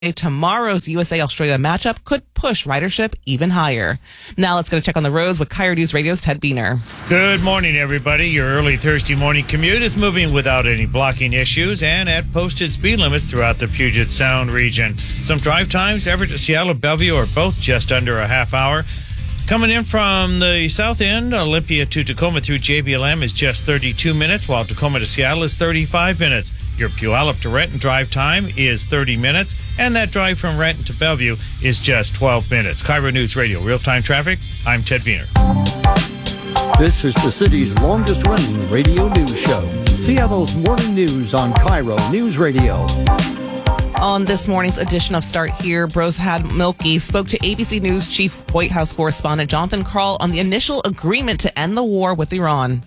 Tomorrow's USA-Australia matchup could push ridership even higher. Now let's get a check on the roads with KIRO News Radio's Ted Beener. Good morning, everybody. Your early Thursday morning commute is moving without any blocking issues and at posted speed limits throughout the Puget Sound region. Some drive times, Everett to Seattle, Bellevue are both just under a half hour. Coming in from the south end, Olympia to Tacoma through JBLM is just 32 minutes, while Tacoma to Seattle is 35 minutes. Your Puyallup to Renton drive time is 30 minutes, and that drive from Renton to Bellevue is just 12 minutes. KIRO News Radio, real-time traffic. I'm Ted Beener. This is the city's longest-running radio news show. Seattle's morning news on KIRO News Radio. On this morning's edition of Start Here, Brosad Milky spoke to ABC News Chief White House correspondent Jonathan Karl on the initial agreement to end the war with Iran.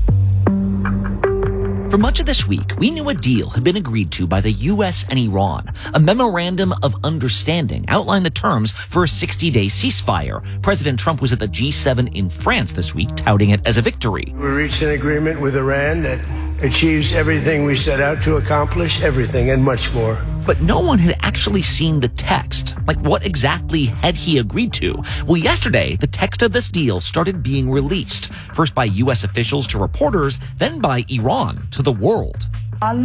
For much of this week, we knew a deal had been agreed to by the U.S. and Iran. A memorandum of understanding outlined the terms for a 60-day ceasefire. President Trump was at the G7 in France this week, touting it as a victory. We reached an agreement with Iran that achieves everything we set out to accomplish, everything and much more. But no one had actually seen the text. Like, what exactly had he agreed to? Well, yesterday, the text of this deal started being released, first by U.S. officials to reporters, then by Iran to the world. In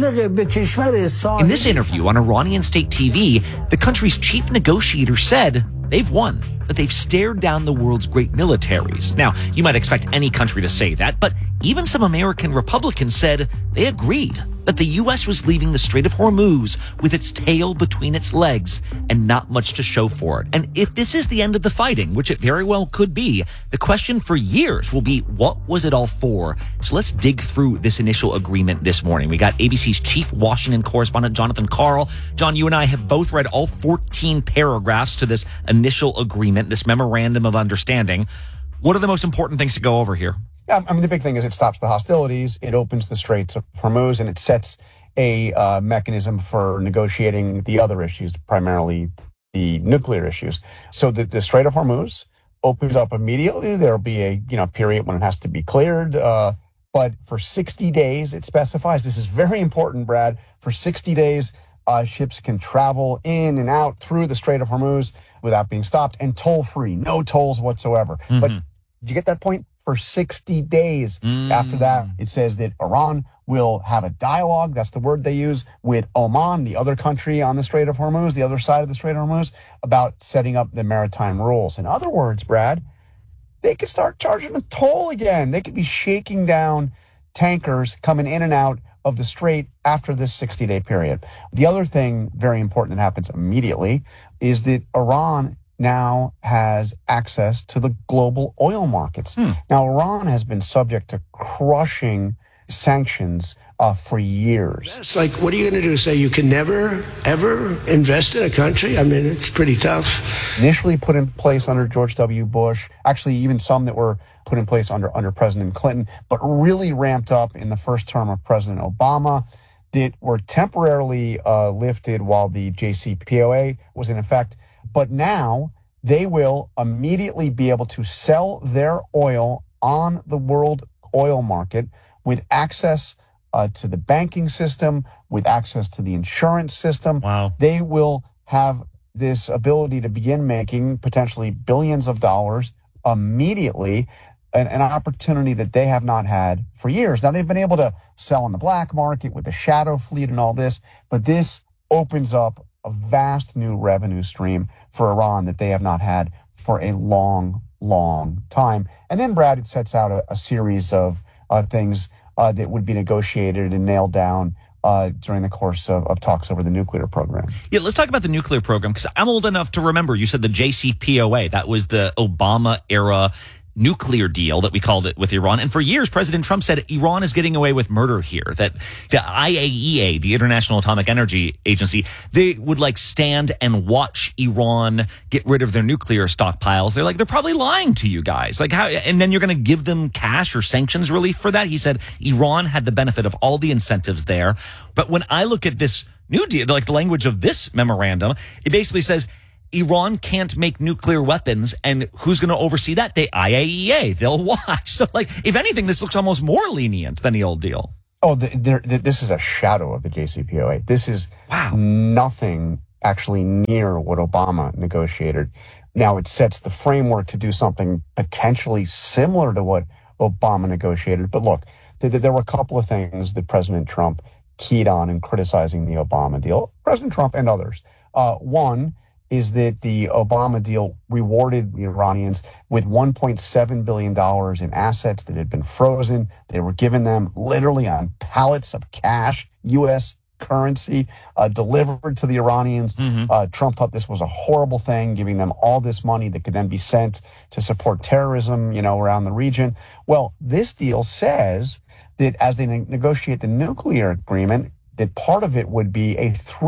this interview on Iranian state TV, the country's chief negotiator said they've won, that they've stared down the world's great militaries. Now, you might expect any country to say that, but even some American Republicans said they agreed that the U.S. was leaving the Strait of Hormuz with its tail between its legs and not much to show for it. And if this is the end of the fighting, which it very well could be, the question for years will be, what was it all for? So let's dig through this initial agreement this morning. We got ABC's chief Washington correspondent, Jonathan Karl. John, you and I have both read all 14 paragraphs to this initial agreement, this memorandum of understanding. What are the most important things to go over here? Yeah, I mean, the big thing is it stops the hostilities, it opens the Straits of Hormuz, and it sets a mechanism for negotiating the other issues, primarily the nuclear issues. So the Strait of Hormuz opens up immediately. There'll be a period when it has to be cleared, but for 60 days, it specifies, this is very important, Brad, for 60 days, ships can travel in and out through the Strait of Hormuz without being stopped and toll-free, no tolls whatsoever. Mm-hmm. But did you get that point? For 60 days. After that, it says that Iran will have a dialogue, that's the word they use, with Oman, the other country on the Strait of Hormuz, the other side of the Strait of Hormuz, about setting up the maritime rules. In other words, Brad, they could start charging a toll again. They could be shaking down tankers coming in and out of the Strait after this 60-day period. The other thing very important that happens immediately is that Iran now has access to the global oil markets. Now, Iran has been subject to crushing sanctions for years. It's like, what are you going to do? Say you can never, ever invest in a country? I mean, it's pretty tough. Initially put in place under George W. Bush, actually even some that were put in place under President Clinton, but really ramped up in the first term of President Obama, that were temporarily lifted while the JCPOA was in effect. But now they will immediately be able to sell their oil on the world oil market with access to the banking system, with access to the insurance system. Wow. They will have this ability to begin making potentially billions of dollars immediately, an opportunity that they have not had for years. Now, they've been able to sell on the black market with the shadow fleet and all this, but this opens up a vast new revenue stream for Iran that they have not had for a long, long time. And then, Brad, it sets out a series of things that would be negotiated and nailed down during the course of talks over the nuclear program. Yeah, let's talk about the nuclear program, because I'm old enough to remember you said the JCPOA. That was the Obama-era nuclear deal that we called it with Iran. And for years, President Trump said Iran is getting away with murder here, that the IAEA, the International Atomic Energy Agency, they would stand and watch Iran get rid of their nuclear stockpiles. They're probably lying to you guys. How, and then you're going to give them cash or sanctions relief for that? He said Iran had the benefit of all the incentives there. But when I look at this new deal, the language of this memorandum, it basically says Iran can't make nuclear weapons, and who's going to oversee that? The IAEA. They'll watch. So, if anything, this looks almost more lenient than the old deal. Oh, this is a shadow of the JCPOA. This is nothing actually near what Obama negotiated. Now, it sets the framework to do something potentially similar to what Obama negotiated. But look, there were a couple of things that President Trump keyed on in criticizing the Obama deal, President Trump and others. One is that the Obama deal rewarded the Iranians with $1.7 billion in assets that had been frozen. They were given them literally on pallets of cash, U.S. currency, delivered to the Iranians. Trump thought this was a horrible thing, giving them all this money that could then be sent to support terrorism, around the region. Well, this deal says that as they negotiate the nuclear agreement, that part of it would be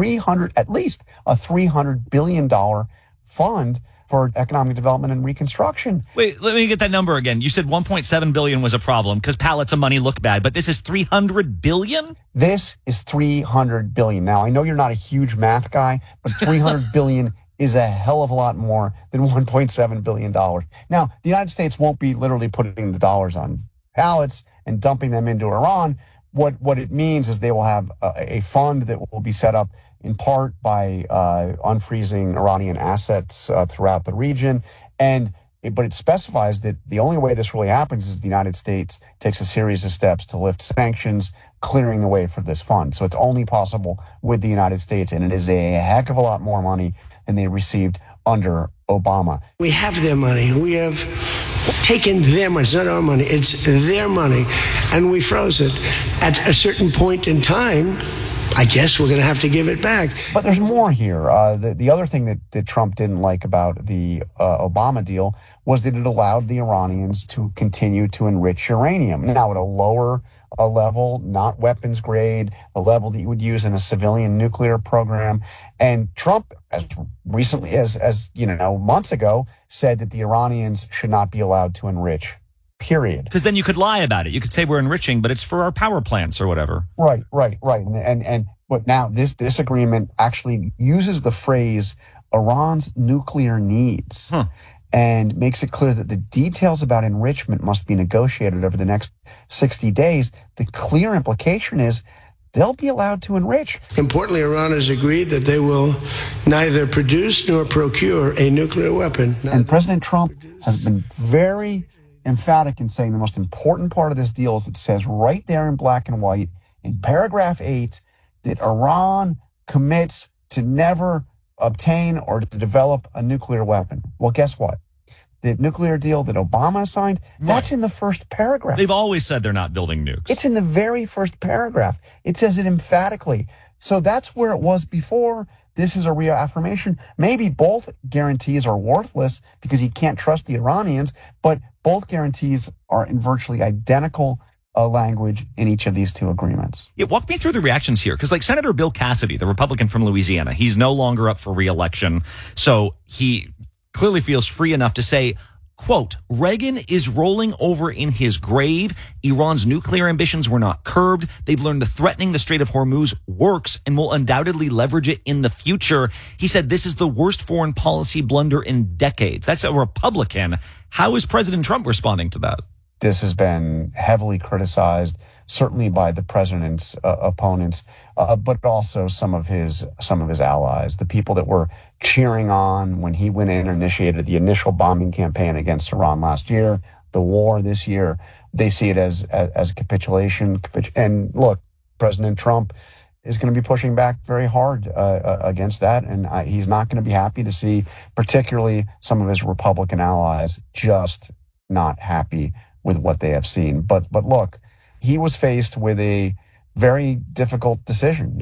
at least a $300 billion fund for economic development and reconstruction. Wait, let me get that number again. You said 1.7 billion was a problem because pallets of money look bad, but this is 300 billion? This is 300 billion. Now, I know you're not a huge math guy, but 300 billion is a hell of a lot more than $1.7 billion. Now, the United States won't be literally putting the dollars on pallets and dumping them into Iran. What it means is they will have a fund that will be set up in part by unfreezing Iranian assets throughout the region. But it specifies that the only way this really happens is the United States takes a series of steps to lift sanctions, clearing the way for this fund. So it's only possible with the United States, and it is a heck of a lot more money than they received under Obama. We have their money. We have taken their money. It's not our money. It's their money. And we froze it. At a certain point in time, I guess we're going to have to give it back. But there's more here. The other thing that Trump didn't like about the Obama deal was that it allowed the Iranians to continue to enrich uranium. Now, at a lower level, not weapons grade, a level that you would use in a civilian nuclear program. And Trump, as recently as months ago, said that the Iranians should not be allowed to enrich. Period. Because then you could lie about it. You could say we're enriching, but it's for our power plants or whatever. Right. But now this agreement actually uses the phrase Iran's nuclear needs and makes it clear that the details about enrichment must be negotiated over the next 60 days. The clear implication is they'll be allowed to enrich. Importantly, Iran has agreed that they will neither produce nor procure a nuclear weapon. And President Trump has been very emphatic in saying the most important part of this deal is it says right there in black and white in paragraph 8 that Iran commits to never obtain or to develop a nuclear weapon. Well, guess what? The nuclear deal that Obama signed, that's in the first paragraph. They've always said they're not building nukes. It's in the very first paragraph. It says it emphatically. So that's where it was before. This is a reaffirmation. Maybe both guarantees are worthless because you can't trust the Iranians, but both guarantees are in virtually identical language in each of these two agreements. Yeah, walk me through the reactions here. Because like Senator Bill Cassidy, the Republican from Louisiana, he's no longer up for re-election. So he clearly feels free enough to say, quote, Reagan is rolling over in his grave. Iran's nuclear ambitions were not curbed. They've learned that threatening the Strait of Hormuz works and will undoubtedly leverage it in the future. He said this is the worst foreign policy blunder in decades. That's a Republican. How is President Trump responding to that? This has been heavily criticized, certainly by the president's opponents, but also some of his allies, the people that were cheering on when he went in and initiated the initial bombing campaign against Iran last year, the war this year. They see it as a capitulation. And look, President Trump is going to be pushing back very hard against that, and he's not going to be happy to see, particularly some of his Republican allies, just not happy with what they have seen. But look, he was faced with a very difficult decision.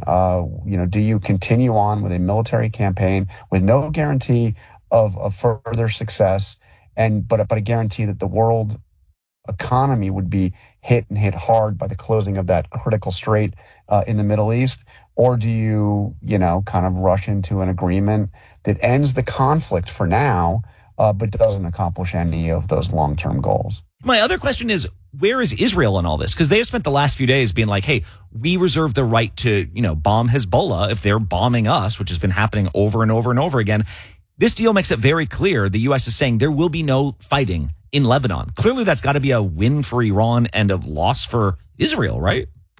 Do you continue on with a military campaign with no guarantee of further success, but a guarantee that the world economy would be hit hard by the closing of that critical strait in the Middle East? Or do you, kind of rush into an agreement that ends the conflict for now, but doesn't accomplish any of those long-term goals? My other question is, where is Israel in all this? Because they have spent the last few days being like, hey, we reserve the right to, bomb Hezbollah if they're bombing us, which has been happening over and over and over again. This deal makes it very clear the U.S. is saying there will be no fighting in Lebanon. Clearly, that's got to be a win for Iran and a loss for Israel, right?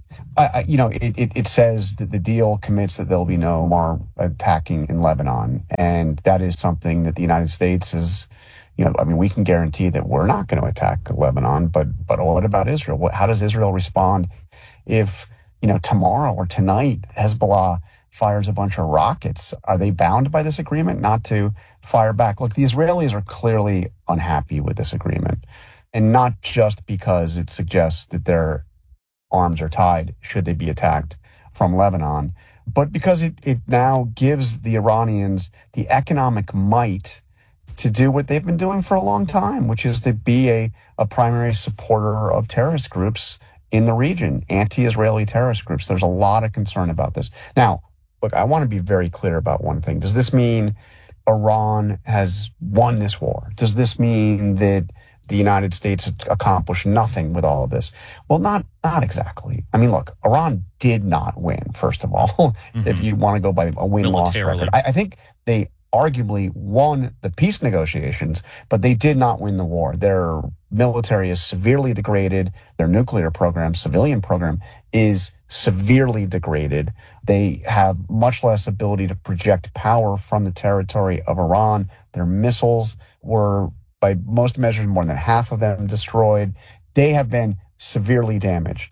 It says that the deal commits that there'll be no more attacking in Lebanon. And that is something that the United States is, we can guarantee that we're not going to attack Lebanon, but what about Israel? How does Israel respond if, tomorrow or tonight Hezbollah fires a bunch of rockets? Are they bound by this agreement not to fire back? Look, the Israelis are clearly unhappy with this agreement, and not just because it suggests that their arms are tied should they be attacked from Lebanon, but because it now gives the Iranians the economic might to do what they've been doing for a long time, which is to be a primary supporter of terrorist groups in the region, anti-Israeli terrorist groups. There's a lot of concern about this. Now, look, I want to be very clear about one thing. Does this mean Iran has won this war? Does this mean that the United States accomplished nothing with all of this? Well, not exactly. I mean, look, Iran did not win, first of all, if you want to go by a win-loss record. I think they arguably won the peace negotiations, but they did not win the war. Their military is severely degraded. Their nuclear program, civilian program, is severely degraded. They have much less ability to project power from the territory of Iran. Their missiles were, by most measures, more than half of them destroyed. They have been severely damaged.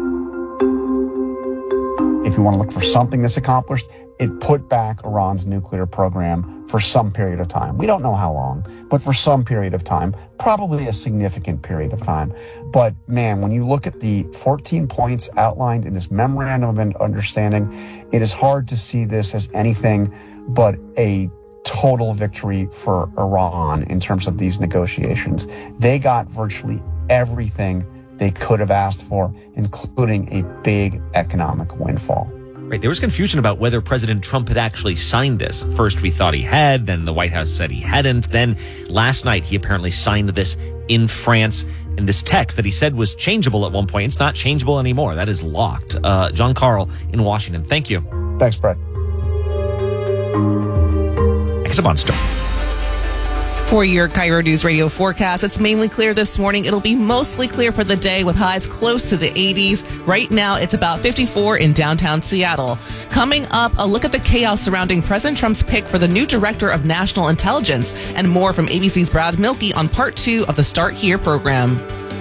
If you want to look for something that's accomplished, it put back Iran's nuclear program for some period of time. We don't know how long, but for some period of time, probably a significant period of time. But man, when you look at the 14 points outlined in this memorandum of understanding, it is hard to see this as anything but a total victory for Iran in terms of these negotiations. They got virtually everything they could have asked for, including a big economic windfall. Right. There was confusion about whether President Trump had actually signed this. First, we thought he had. Then the White House said he hadn't. Then last night, he apparently signed this in France. And this text that he said was changeable at one point, it's not changeable anymore. That is locked. John Karl in Washington. Thank you. Thanks, Brett. Next up on Star. For your Cairo News Radio forecast, it's mainly clear this morning. It'll be mostly clear for the day with highs close to the 80s. Right now, it's about 54 in downtown Seattle. Coming up, a look at the chaos surrounding President Trump's pick for the new director of national intelligence, and more from ABC's Brad Mielke on part 2 of the Start Here program.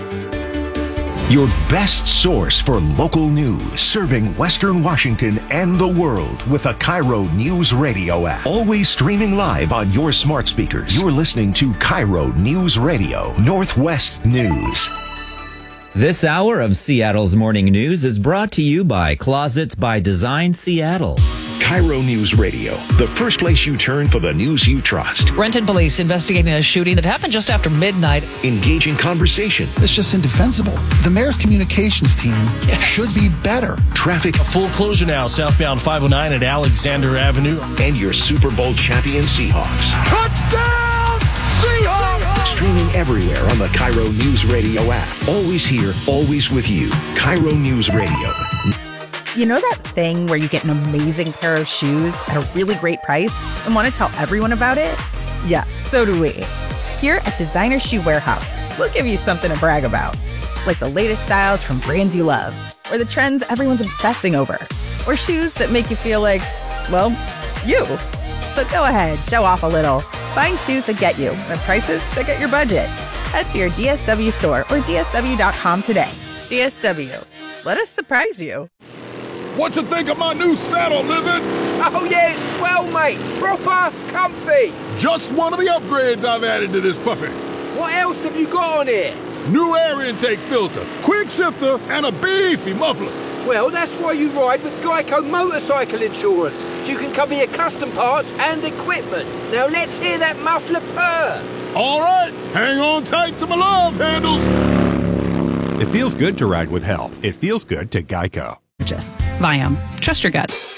Your best source for local news, serving Western Washington and the world with the Cairo News Radio app. Always streaming live on your smart speakers. You're listening to Cairo News Radio, Northwest News. This hour of Seattle's Morning News is brought to you by Closets by Design Seattle. Cairo News Radio, the first place you turn for the news you trust. Renton police investigating a shooting that happened just after midnight. Engaging conversation. It's just indefensible. The mayor's communications team should be better. Traffic. A full closure now, southbound 509 at Alexander Avenue. And your Super Bowl champion Seahawks. Touchdown, Seahawks! Streaming everywhere on the Cairo News Radio app. Always here, always with you. Cairo News Radio. You know that thing where you get an amazing pair of shoes at a really great price and want to tell everyone about it? Yeah, so do we. Here at Designer Shoe Warehouse, we'll give you something to brag about. Like the latest styles from brands you love, or the trends everyone's obsessing over, or shoes that make you feel like, well, you. So go ahead, show off a little. Find shoes that get you at prices that get your budget. Head to your DSW store or DSW.com today. DSW. Let us surprise you. What you think of my new saddle, Lizard? Oh yeah, it's swell, mate. Proper comfy. Just one of the upgrades I've added to this puppy. What else have you got on here? New air intake filter, quick shifter, and a beefy muffler. Well, that's why you ride with Geico Motorcycle Insurance, so you can cover your custom parts and equipment. Now let's hear that muffler purr. All right, hang on tight to my love handles. It feels good to ride with help. It feels good to Geico. Viome. Trust your gut.